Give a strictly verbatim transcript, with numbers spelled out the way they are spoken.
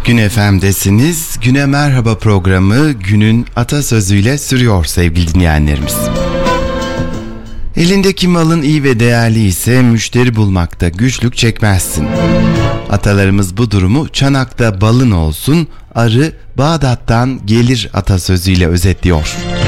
Gün F M'desiniz. Güne Merhaba programı günün atasözüyle sürüyor sevgili dinleyenlerimiz. Elindeki malın iyi ve değerli ise müşteri bulmakta güçlük çekmezsin. Atalarımız bu durumu çanakta balın olsun, arı Bağdat'tan gelir atasözüyle özetliyor.